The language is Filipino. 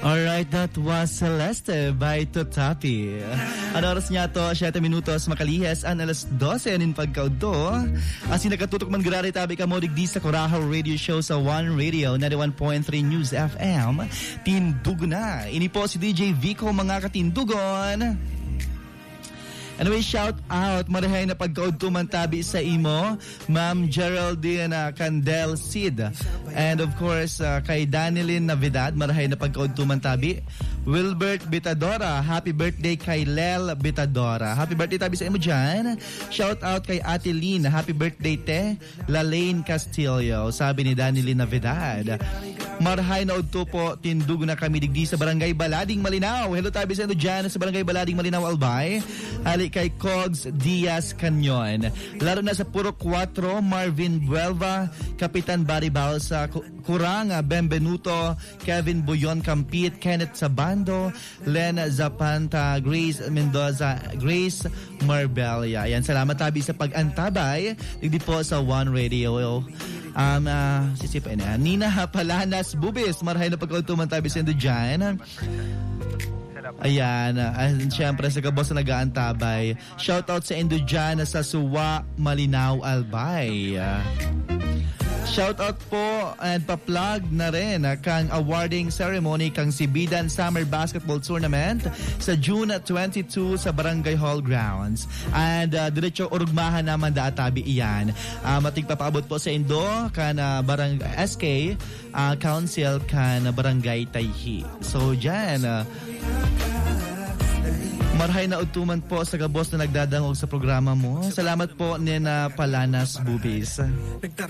Alright, that was Celeste by Totapi. Ano oras niya to? 7 minutos makalihes ang alas 12 anin pagkaudto. As nakatutok man grari tabi ka mo digdi sa Curaçao Radio Show sa One Radio 91.3 News FM. Tindugo na. Ini po si DJ Vico mga katindugon. Anyway, shout out marahay na pagkaudto man tabi sa imo, Ma'am Geraldine Candel Sid. And of course, kay Danilyn Navidad, marahay na pagkaudto man tabi. Wilbert Bitadora, happy birthday kay Lel Bitadora. Happy birthday tabi sa imo dyan. Shout out kay Ate Lynn, happy birthday te, Lalaine Castillo, sabi ni Danilyn Navidad. Marahay na udto po, tindugo na kami digdi sa Barangay Balading Malinaw. Hello tabi sa ino dyan sa Barangay Balading Malinaw, Albay. Hali kay Cogs Diaz Canyon. Laro na sa Puro 4, Marvin Buelva, Kapitan Barry Balsa, Kurang Benvenuto, Kevin Buyon Campit, Kenneth Sabando, Len Zapanta, Grace Mendoza, Grace Marbella. Ayan, salamat tabi sa pag-antabay. Digdi po sa One Radio. Sisipin na. Nina Palanas Bubis, marahay na pagkautuman tabi sa ino dyan. Ayan, siyempre sa kabos na nag-aantabay. Shoutout sa endo dyan sa Suwa, Malinaw, Albay. Shoutout po and pa-plug na rin kang awarding ceremony kang Sibidan Summer Basketball Tournament sa June 22 sa Barangay Hall Grounds. And diretso urugmahan naman daatabi iyan. Matig papaabot po sa Indo kan Barangay SK Council kan Barangay Tayhi. So dyan, marahay na utuman po sa kabos na nagdadangog sa programa mo. Salamat po, Nina Palanas Bubis.